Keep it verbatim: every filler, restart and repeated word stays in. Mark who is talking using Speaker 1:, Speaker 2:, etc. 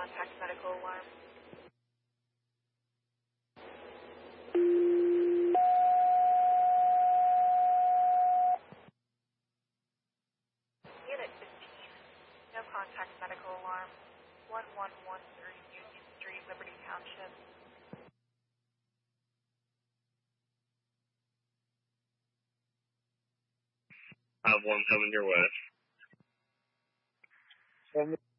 Speaker 1: contact medical alarm. Unit fifteen, no contact medical alarm. one one one three Union Street, Liberty Township.
Speaker 2: I have one coming your way.
Speaker 3: Seven